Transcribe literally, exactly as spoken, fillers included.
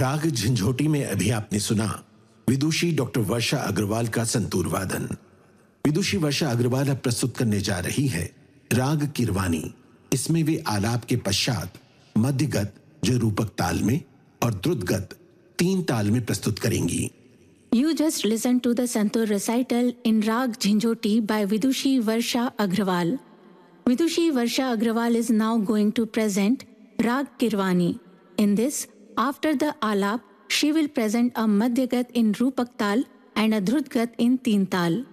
राग झंझोटी में अभी आपने सुना विदुषी डॉक्टर वर्षा अग्रवाल का संतूर वादन। विदुषी वर्षा अग्रवाल अब प्रस्तुत करने जा रही है राग किरवानी। इसमें वे आलाप के पश्चात मध्यगत जो रूपक ताल में और द्रुतगत तीन ताल में प्रस्तुत करेंगी। You just listened to the Santur recital in Rag Jhinjhoti by Vidushi Varsha Agrawal. Vidushi Varsha Agrawal is now going to present Rag Kirwani. In this, after the alap, she will present a Madhyagat in Rupak Tal and a Drutgat in Teen Tal.